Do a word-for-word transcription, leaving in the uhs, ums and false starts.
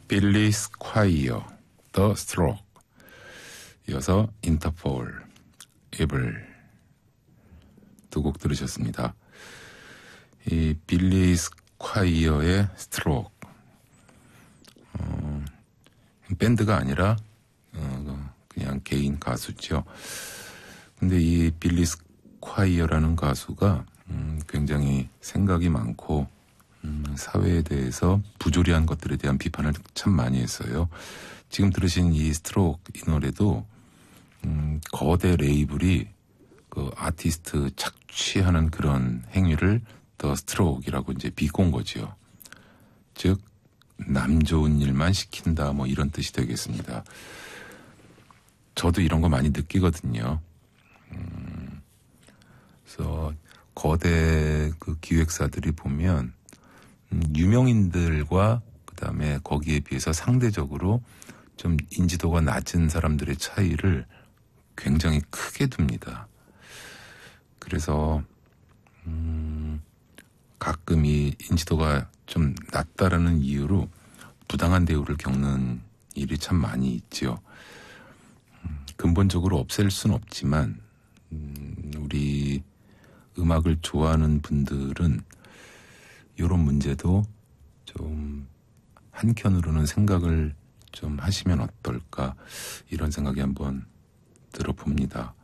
빌리 스콰이어, The Stroke, 이어서 인터폴, Evil 두 곡 들으셨습니다. 이 빌리 스콰이어의 스트로크, 어, 밴드가 아니라 어, 그냥 개인 가수죠. 근데 이 빌리 스콰이어라는 가수가 음, 굉장히 생각이 많고 음, 사회에 대해서 부조리한 것들에 대한 비판을 참 많이 했어요. 지금 들으신 이 스트로크 이 노래도 음, 거대 레이블이 그 아티스트 착취하는 그런 행위를 더 스트로크이라고 이제 비꼰 거지요. 즉 남 좋은 일만 시킨다 뭐 이런 뜻이 되겠습니다. 저도 이런 거 많이 느끼거든요. 음, 그래서 거대 그 기획사들이 보면 음, 유명인들과 그다음에 거기에 비해서 상대적으로 좀 인지도가 낮은 사람들의 차이를 굉장히 크게 둡니다. 그래서 음, 가끔 이 인지도가 좀 낮다라는 이유로 부당한 대우를 겪는 일이 참 많이 있지요. 음, 근본적으로 없앨 수는 없지만 음, 우리 음악을 좋아하는 분들은 이런 문제도 좀 한켠으로는 생각을 좀 하시면 어떨까 이런 생각이 한번 들어봅니다.